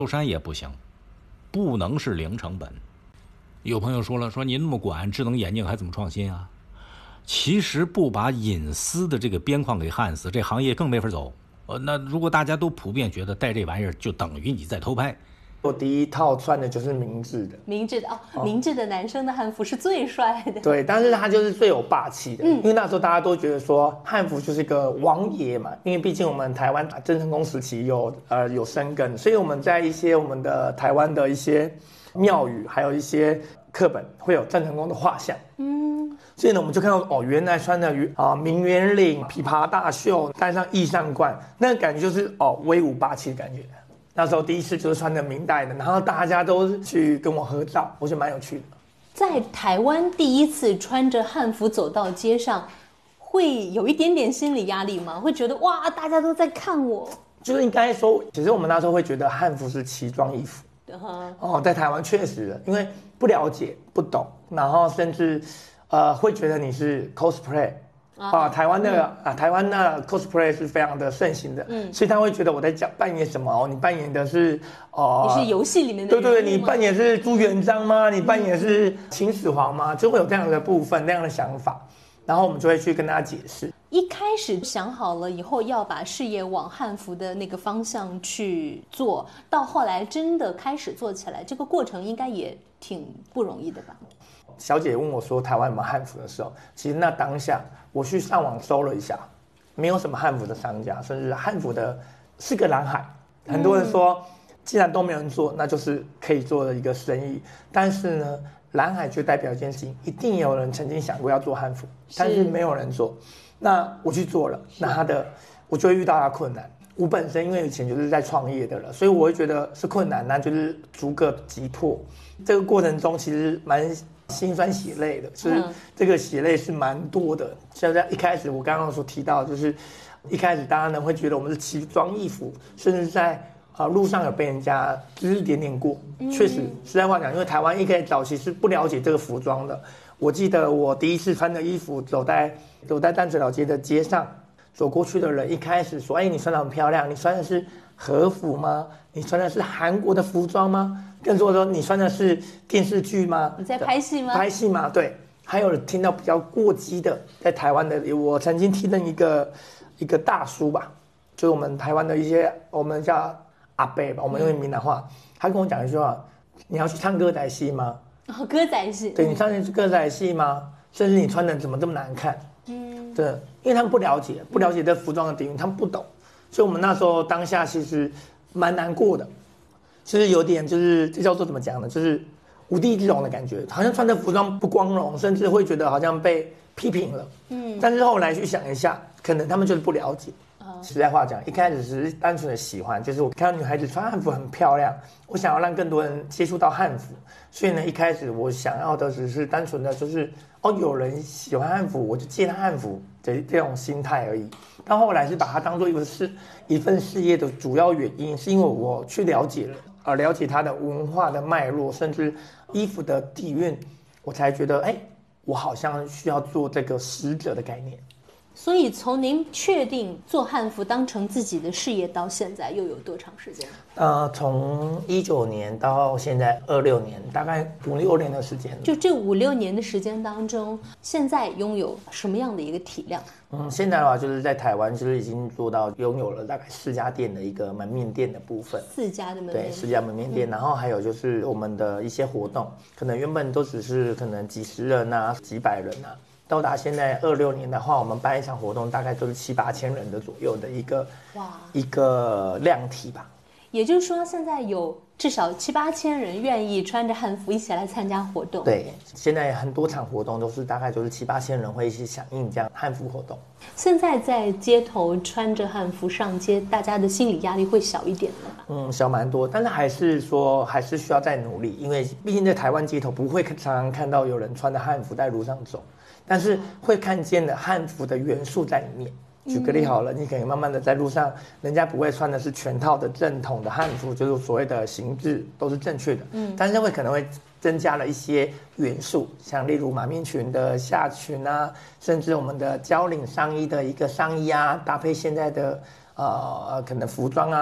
寿山也不行，不能是零成本。有朋友说了，说您那么管智能眼镜还怎么创新啊？其实不把隐私的这个边框给焊死，这行业更没法走。那如果大家都普遍觉得戴这玩意儿就等于你在偷拍， 我第一套穿的就是明制的， 明制的明制的男生的汉服是最帅的。 对，但是他就是最有霸气的，因为那时候大家都觉得说汉服就是一个王爷嘛，因为毕竟我们台湾郑成功时期有生根，所以我们在一些我们的台湾的一些庙宇，还有一些课本会有郑成功的画像。所以呢，我们就看到原来穿的名媛领、琵琶大袖，戴上翼上冠，那个感觉就是威武霸气的感觉。那时候第一次就是穿的明代的，然后大家都去跟我合照，我觉得蛮有趣的。 在台湾第一次穿着汉服走到街上，会有一点点心理压力吗？会觉得哇，大家都在看我？ 就是应该说，其实我们那时候会觉得汉服是奇装异服。在台湾确实的，因为不了解、不懂，然后甚至会觉得你是 cosplay。台湾的 cosplay 是非常的盛行的，所以他会觉得我在扮演什么你扮演的是你是游戏里面的对，你扮演是朱元璋吗？你扮演是秦始皇吗？就会有这样的部分、那样的想法，然后我们就会去跟大家解释。 一开始想好了以后要把事业往汉服的那个方向去做，到后来真的开始做起来，这个过程应该也挺不容易的吧？ 小姐问我说台湾有没有汉服的时候，其实那当下我去上网搜了一下，没有什么汉服的商家，甚至汉服的是个蓝海。很多人说，既然都没有人做，那就是可以做的一个生意。但是呢，蓝海就代表一件事情，一定有人曾经想过要做汉服，但是没有人做。那我去做了，那我就会遇到他困难。我本身因为以前就是在创业的了，所以我会觉得是困难，那就是逐个击破。这个过程中其实蛮心酸血泪的，就是这个血泪是蛮多的。像在一开始我刚刚所提到，就是一开始大家呢会觉得我们是奇装异服，甚至在路上有被人家指指点点过。确实，实在话讲，因为台湾一开始早期是不了解这个服装的。我记得我第一次穿的衣服，走在淡水老街的街上，走过去的人一开始说：“哎，你穿得很漂亮，你穿的是和服吗？你穿的是韩国的服装吗？更多的说，你穿的是电视剧吗？ 你在拍戏吗？ 拍戏吗？对。还有听到比较过激的，在台湾的，我曾经听到一个大叔吧，就是我们台湾的一些，我们叫阿伯吧，我们用闽南话，他跟我讲一句话：你要去唱歌仔戏吗？ 歌仔戏。 对，你唱的是歌仔戏吗？甚至你穿的怎么这么难看？对，因为他们不了解这服装的底蕴，他们不懂，所以我们那时候当下其实蛮难过的，其实有点就是这叫做怎么讲呢？就是无地自容的感觉，好像穿的服装不光荣，甚至会觉得好像被批评了。但是后来去想一下，可能他们就是不了解。实在话讲，一开始只是单纯的喜欢，就是我看到女孩子穿汉服很漂亮，我想要让更多人接触到汉服，所以呢，一开始我想要的只是单纯的就是有人喜欢汉服，我就借他汉服的这种心态而已。到后来是把它当做一份事业的主要原因，是因为我去了解了，了解它的文化的脉络，甚至衣服的底蕴，我才觉得，我好像需要做这个使者的概念。 所以从您确定做汉服当成自己的事业到现在又有多长时间？ 从19年到现在26年，大概5-6年的时间。 就这5-6年的时间当中，现在拥有什么样的一个体量？ 现在的话就是在台湾就是已经做到拥有了大概4家店的一个门面店的部分。 4家的门面店。 对，4家门面店，然后还有就是我们的一些活动，可能原本都只是可能几十人啊、几百人啊。到达现在26年的话，我们办一场活动大概都是7-8千人的左右的一个量体吧。 也就是说，现在有至少7-8千人愿意穿着汉服一起来参加活动。 对，现在很多场活动都是大概就是7-8千人会一起响应这样汉服活动。 现在在街头穿着汉服上街，大家的心理压力会小一点了吧？ 小蛮多，但是还是需要再努力，因为毕竟在台湾街头不会常常看到有人穿着汉服在路上走。但是会看见的汉服的元素在里面。举个例好了，你可以慢慢的在路上，人家不会穿的是全套的正统的汉服，就是所谓的形制都是正确的。但是可能会增加了一些元素，像例如马面裙的下裙啊，甚至我们的交领上衣的一个上衣啊，搭配现在的可能服装啊。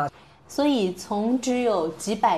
所以从只有几百